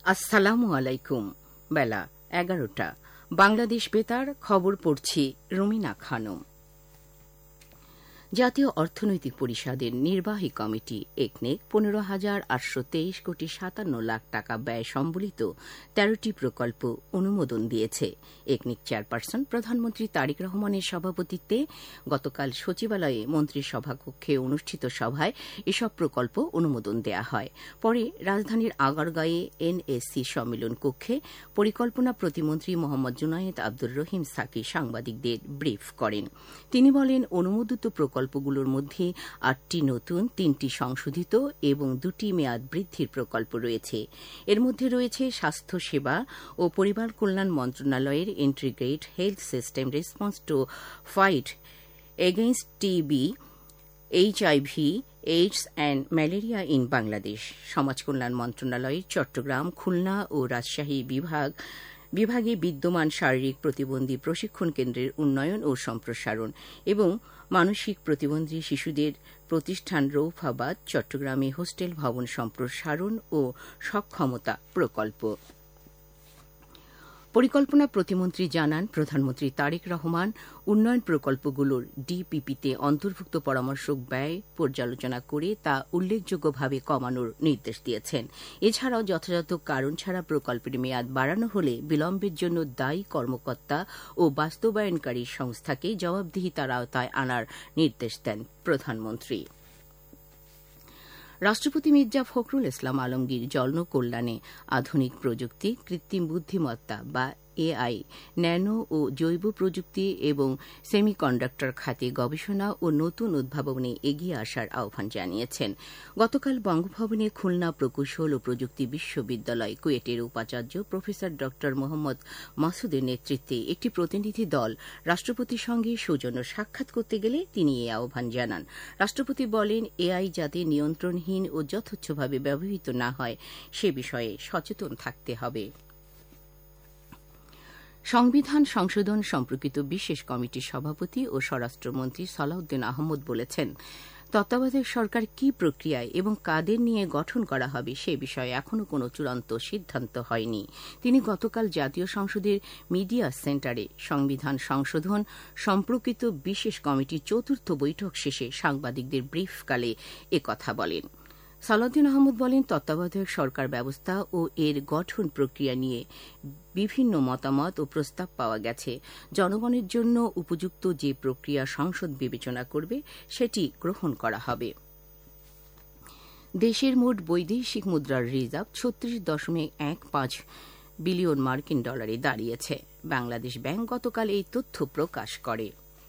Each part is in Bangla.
আসসালামু আলাইকুম। বেলা 11টা। বাংলাদেশ বেতার খবর পড়ছি রুমিনা খানম। জাতীয় অর্থনৈতিক পরিষদের নির্বাহী কমিটি একনেক 15,823 কোটি 57 লাখ টাকা ব্যয় সম্বলিত 13টি প্রকল্প অনুমোদন দিয়েছে। একনেক চেয়ারপারসন প্রধানমন্ত্রী তারেক রহমানের সভাপতিত্বে গতকাল সচিবালয়ে মন্ত্রিসভা কক্ষে অনুষ্ঠিত সভায় এসব প্রকল্প অনুমোদন দেয়া হয়। পরে রাজধানীর আগারগাঁয়ে এনএসসি সম্মেলন কক্ষে পরিকল্পনা প্রতিমন্ত্রী মোহাম্মদ জুনায়েদ আব্দুর রহিম সাকি সাংবাদিকদের ব্রিফ করেন। তিনি বলেন, অনুমোদিত প্রকল্পগুলোর মধ্যে 8টি নতুন, 3টি সংশোধিত এবং 2টি মেয়াদ বৃদ্ধির প্রকল্প রয়েছে। এর মধ্যে রয়েছে স্বাস্থ্যসেবা ও পরিবার কল্যাণ মন্ত্রণালয়ের integrated health system response to fight against TB, HIV, AIDS and malaria in Bangladesh, সমাজ কল্যাণ মন্ত্রণালয়ের চট্টগ্রাম, খুলনা ও রাজশাহী বিভাগে বিদ্যমান শারীরিক প্রতিবন্ধী প্রশিক্ষণ কেন্দ্রের উন্নয়ন ও সম্প্রসারণ এবং মানসিক প্রতিবন্ধী শিশুদের প্রতিষ্ঠান রৌফাবাদ, চট্টগ্রামে হোস্টেল ভবন সম্প্রসারণ ও সক্ষমতা প্রকল্প। পরিকল্পনা প্রতিমন্ত্রী জানান, প্রধানমন্ত্রী তারেক রহমান উন্নয়ন প্রকল্পগুলোর ডিপিপিতে অন্তর্ভুক্ত পরামর্শক ব্যয় পর্যালোচনা করে তা উল্লেখযোগ্যভাবে কমানোর নির্দেশ দিয়েছেন। এছাড়াও যথাযথ কারণ ছাড়া প্রকল্পের মেয়াদ বাড়ানো হলে বিলম্বের জন্য দায়ী কর্মকর্তা ও বাস্তবায়নকারী সংস্থাকে জবাবদিহিতার আওতায় আনার নির্দেশ দেন প্রধানমন্ত্রী। রাষ্ট্রপতি মির্জা ফখরুল ইসলাম আলমগীর জনকল্যাণে আধুনিক প্রযুক্তি, কৃত্রিম বুদ্ধিমত্তা বা এআই, ন্যানো ও জৈব প্রযুক্তি এবং সেমিকন্ডাক্টর খাতে গবেষণা ও নতুন উদ্ভাবনে এগিয়ে আসার আহ্বান জানিয়েছেন। গতকাল বঙ্গভবনে খুলনা প্রকৌশল ও প্রযুক্তি বিশ্ববিদ্যালয় কুয়েটের উপাচার্য প্রফেসর ড মোহাম্মদ মাসুদের নেতৃত্বে একটি প্রতিনিধি দল রাষ্ট্রপতির সঙ্গে সৌজন্য সাক্ষাৎ করতে গেলে তিনি এই আহ্বান জানান। রাষ্ট্রপতি বলেন, এআই যাতে নিয়ন্ত্রণহীন ও যথেচ্ছভাবে ব্যবহৃত না হয় সে বিষয়ে সচেতন থাকতে হবে। সংবিধান সংশোধন সম্পর্কিত বিশেষ কমিটির সভাপতি ও স্বরাষ্ট্রমন্ত্রী সালাউদ্দিন আহমদ বলেছেন, তত্ত্বাবধায়ক সরকার কি প্রক্রিয়ায় এবং কাদের নিয়ে গঠন করা হবে সে বিষয়ে এখনও কোনো চূড়ান্ত সিদ্ধান্ত হয়নি। তিনি গতকাল জাতীয় সংসদের মিডিয়া সেন্টারে সংবিধান সংশোধন সম্পর্কিত বিশেষ কমিটির 4র্থ বৈঠক শেষে সাংবাদিকদের ব্রিফকালে একথা বলেন। সালাউদ্দিন আহমদ বলেন, তত্ত্বাবধায়ক সরকার ব্যবস্থা ও এর গঠন প্রক্রিয়া নিয়ে বিভিন্ন মতামত ও প্রস্তাব পাওয়া গেছে। জনগণের জন্য উপযুক্ত যে প্রক্রিয়া সংসদ বিবেচনা করবে সেটি গ্রহণ করা হবে। দেশের মোট বৈদেশিক মুদ্রার রিজার্ভ 36.15 বিলিয়ন মার্কিন ডলারে দাঁড়িয়েছে। বাংলাদেশ ব্যাংক গতকাল এই তথ্য প্রকাশ করে।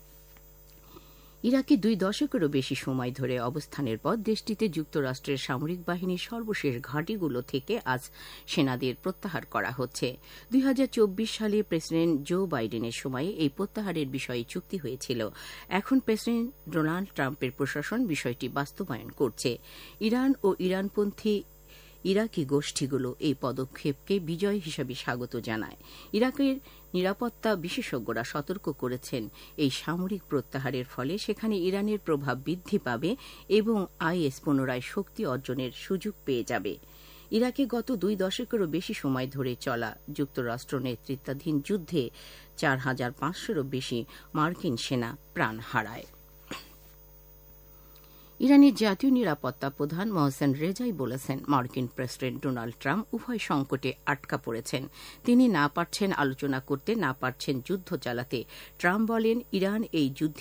ইরাকে 2 দশকেরও বেশি সময় ধরে অবস্থানের পর দেশটিতে যুক্তরাষ্ট্রের সামরিক বাহিনীর সর্বশেষ ঘাঁটিগুলো থেকে আজ সেনাদের প্রত্যাহার করা হচ্ছে। 2024 সালে প্রেসিডেন্ট জো বাইডেনের সময়ে এই প্রত্যাহারের বিষয়ে চুক্তি হয়েছিল। এখন প্রেসিডেন্ট ডোনাল্ড ট্রাম্পের প্রশাসন বিষয়টি বাস্তবায়ন করছে। ইরান ও ইরানপন্থী ইরাকি গোষ্ঠীগুলো এই পদক্ষেপকে বিজয় হিসেবে স্বাগত জানায়। ইরাকের নিরাপত্তা বিশেষজ্ঞরা সতর্ক করেছেন, এই সামরিক প্রত্যাহারের ফলে সেখানে ইরানের প্রভাব বৃদ্ধি পাবে এবং আইএস পুনরায় শক্তি অর্জনের সুযোগ পেয়ে যাবে। ইরাকে গত 2 দশকেরও বেশি সময় ধরে চলা যুক্তরাষ্ট্র নেতৃত্বাধীন যুদ্ধে 4,500-এরও বেশি মার্কিন সেনা প্রাণ হারায়। ইরানের জাতীয় নিরাপত্তা প্রধান মোহসেন রেজাই বলেছেন, মার্কিন প্রেসিডেন্ট ডোনাল্ড ট্রাম্প উভয় সংকটে আটকা পড়েছেন। তিনি না পারছেন আলোচনা করতে, না পারছেন যুদ্ধ চালাতে। ট্রাম্প বলেন, ইরান এই যুদ্ধে